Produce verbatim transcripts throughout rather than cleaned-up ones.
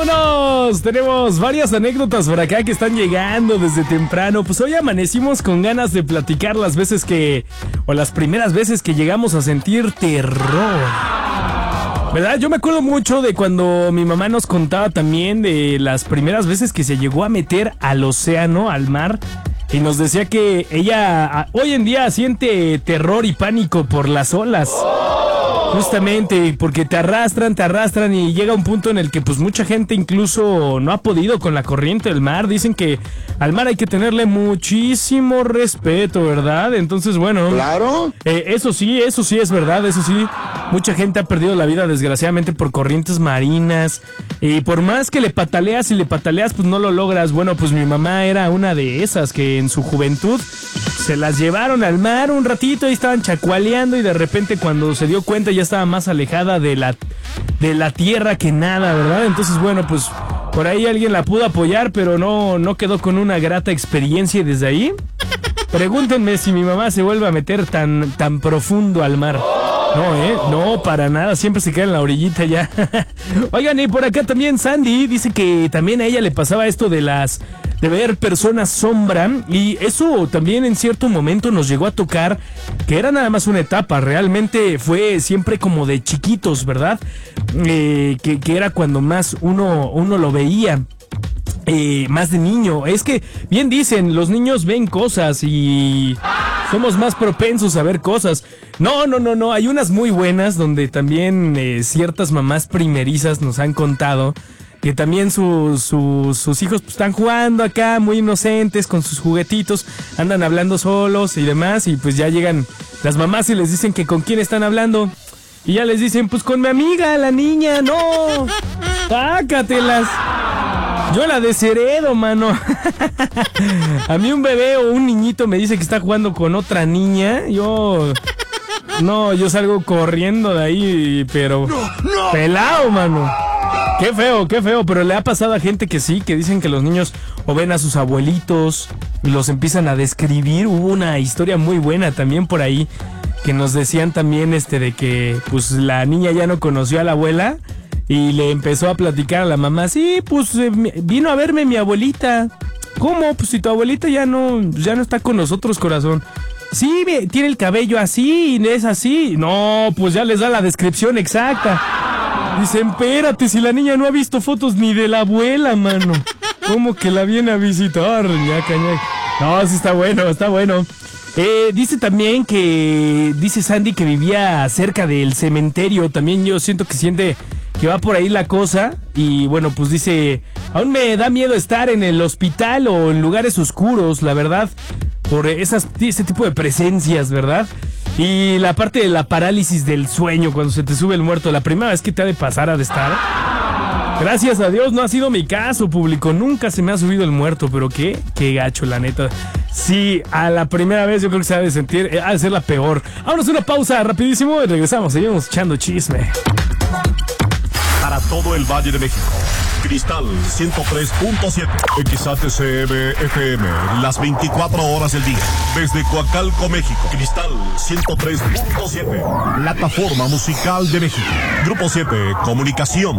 ¡Vámonos! Tenemos varias anécdotas por acá que están llegando desde temprano. Pues hoy amanecimos con ganas de platicar las veces que... o las primeras veces que llegamos a sentir terror. ¿Verdad? Yo me acuerdo mucho de cuando mi mamá nos contaba también de las primeras veces que se llegó a meter al océano, al mar. Y nos decía que ella hoy en día siente terror y pánico por las olas. Justamente, porque te arrastran, te arrastran y llega un punto en el que pues mucha gente incluso no ha podido con la corriente del mar. Dicen que al mar hay que tenerle muchísimo respeto, ¿verdad? Entonces, bueno. Claro. Eh, eso sí, eso sí es verdad, eso sí. Mucha gente ha perdido la vida desgraciadamente por corrientes marinas. Y por más que le pataleas y le pataleas, pues no lo logras. Bueno, pues mi mamá era una de esas que en su juventud se las llevaron al mar un ratito y estaban chacualeando y de repente cuando se dio cuenta ya estaba más alejada de la, de la tierra que nada, ¿verdad? Entonces, bueno, pues por ahí alguien la pudo apoyar, pero no, no quedó con una grata experiencia y desde ahí, pregúntenme si mi mamá se vuelve a meter tan, tan profundo al mar. No, ¿eh? No, para nada, siempre se queda en la orillita ya. Oigan, y por acá también Sandy dice que también a ella le pasaba esto de las... de ver personas sombra, y eso también en cierto momento nos llegó a tocar, que era nada más una etapa, realmente fue siempre como de chiquitos, ¿verdad? Eh, que, que era cuando más uno, uno lo veía. Eh, más de niño. Es que bien dicen, los niños ven cosas y somos más propensos a ver cosas. No, no, no, no, hay unas muy buenas donde también eh, ciertas mamás primerizas nos han contado que también su, su, sus hijos pues, están jugando acá muy inocentes con sus juguetitos, andan hablando solos y demás, y pues ya llegan las mamás y les dicen que con quién están hablando. Y ya les dicen, pues con mi amiga, la niña, no, sácatelas. Yo la desheredo, mano. A mí un bebé o un niñito me dice que está jugando con otra niña, yo... No, yo salgo corriendo de ahí, pero... No, no. Pelado, mano. Qué feo, qué feo, pero le ha pasado a gente que sí, que dicen que los niños o ven a sus abuelitos y los empiezan a describir. Hubo una historia muy buena también por ahí, que nos decían también este de que pues la niña ya no conoció a la abuela y le empezó a platicar a la mamá, sí, pues eh, vino a verme mi abuelita. ¿Cómo? Pues si tu abuelita ya no, ya no está con nosotros, corazón. Sí, tiene el cabello así y es así. No, pues ya les da la descripción exacta. Dicen, espérate, si la niña no ha visto fotos ni de la abuela, mano. ¿Cómo que la viene a visitar? Ñaca, ñaca. No, sí está bueno, está bueno. Eh, dice también que, dice Sandy que vivía cerca del cementerio. También yo siento que siente que va por ahí la cosa. Y bueno, pues dice, aún me da miedo estar en el hospital o en lugares oscuros, la verdad, por esas, ese tipo de presencias, ¿verdad? Y la parte de la parálisis del sueño cuando se te sube el muerto, la primera vez que te ha de pasar a de estar. Gracias a Dios no ha sido mi caso, público, nunca se me ha subido el muerto, pero qué, qué gacho, la neta. Sí, a la primera vez yo creo que se ha de sentir, eh, ha de ser la peor. Vámonos a una pausa rapidísimo y regresamos, seguimos echando chisme. Para todo el Valle de México, Cristal ciento tres punto siete, X A T C M F M, las veinticuatro horas del día. Desde Coacalco, México, Cristal ciento tres punto siete, plataforma musical de México. Grupo siete, Comunicación.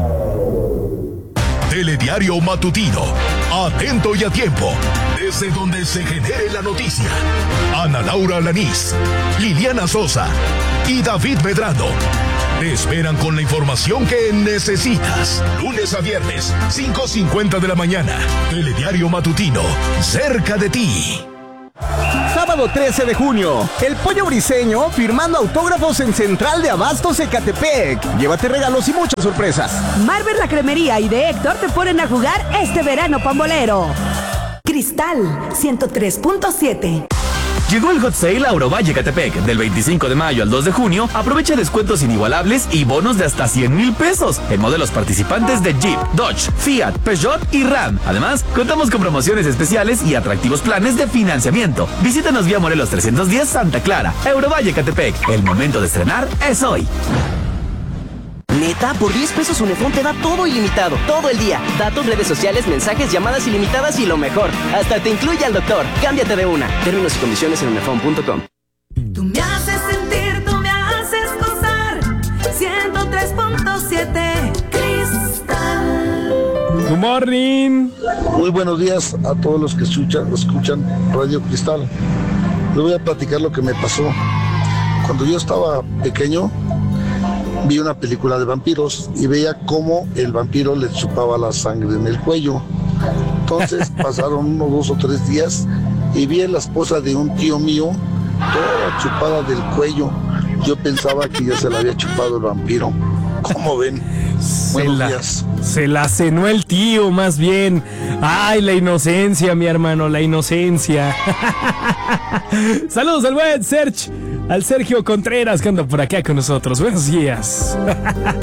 Telediario Matutino, atento y a tiempo, desde donde se genere la noticia. Ana Laura Lanís, Liliana Sosa y David Medrano te esperan con la información que necesitas. Lunes a viernes, cinco cincuenta de la mañana. Telediario Matutino, cerca de ti. Sábado trece de junio, el Pollo Briseño firmando autógrafos en Central de Abastos Ecatepec. Llévate regalos y muchas sorpresas. Marvel La Cremería y de Héctor te ponen a jugar este verano pambolero. Cristal ciento tres punto siete. Llegó el Hot Sale a Eurovalle Ecatepec. Del veinticinco de mayo al dos de junio, aprovecha descuentos inigualables y bonos de hasta cien mil pesos en modelos participantes de Jeep, Dodge, Fiat, Peugeot y Ram. Además, contamos con promociones especiales y atractivos planes de financiamiento. Visítanos vía Morelos trescientos diez Santa Clara. Eurovalle Ecatepec. El momento de estrenar es hoy. Neta, por diez pesos Unifón te da todo ilimitado, todo el día. Datos, redes sociales, mensajes, llamadas ilimitadas y lo mejor, hasta te incluye al doctor. Cámbiate de una. Términos y condiciones en unifón punto com. Tú me haces sentir, tú me haces gozar. ciento tres punto siete Cristal. morning. Muy buenos días a todos los que escuchan, escuchan Radio Cristal. Les voy a platicar lo que me pasó. Cuando yo estaba pequeño, vi una película de vampiros y veía cómo el vampiro le chupaba la sangre en el cuello. Entonces pasaron unos dos o tres días y vi a la esposa de un tío mío toda chupada del cuello. Yo pensaba que ya se la había chupado el vampiro. ¿Cómo ven? Se Buenos la, días. se la cenó el tío, más bien. Ay, la inocencia, mi hermano, la inocencia. Saludos al buen Sergio, al Sergio Contreras que anda por acá con nosotros. Buenos días.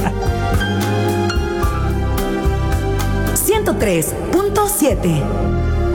ciento tres punto siete.